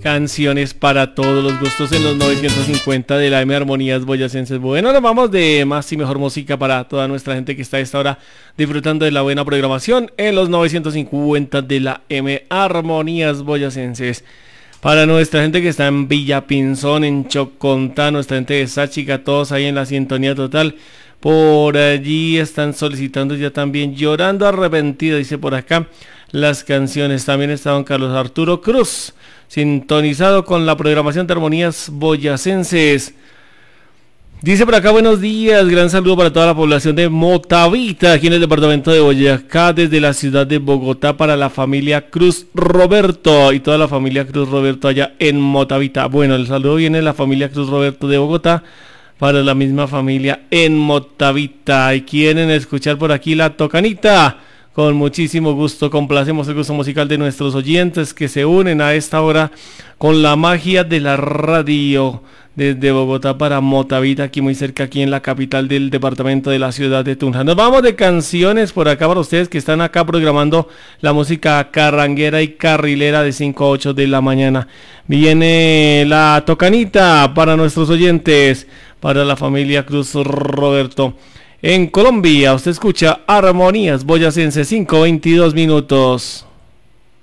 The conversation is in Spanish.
Canciones para todos los gustos en los 950 de la M Armonías Boyacenses. Bueno, nos vamos de más y mejor música para toda nuestra gente que está a esta hora disfrutando de la buena programación en los 950 de la M Armonías Boyacenses. Para nuestra gente que está en Villapinzón, en Chocontá, nuestra gente de Sáchica, todos ahí en la sintonía total. Por allí están solicitando ya también Llorando Arrepentida, dice por acá, las canciones. También está don Carlos Arturo Cruz, sintonizado con la programación de Armonías Boyacenses. Dice por acá, buenos días, gran saludo para toda la población de Motavita, aquí en el departamento de Boyacá, desde la ciudad de Bogotá, para la familia Cruz Roberto y toda la familia Cruz Roberto allá en Motavita. Bueno, el saludo viene de la familia Cruz Roberto de Bogotá, para la misma familia en Motavita. Y quieren escuchar por aquí La Tocanita, con muchísimo gusto complacemos el gusto musical de nuestros oyentes que se unen a esta hora con la magia de la radio desde Bogotá para Motavita, aquí muy cerca, aquí en la capital del departamento de la ciudad de Tunja. Nos vamos de canciones por acá para ustedes que están acá programando la música carranguera y carrilera de 5 a 8 de la mañana. Viene La Tocanita para nuestros oyentes, para la familia Cruz Roberto. En Colombia, usted escucha Armonías Boyacense, 5:22 minutos.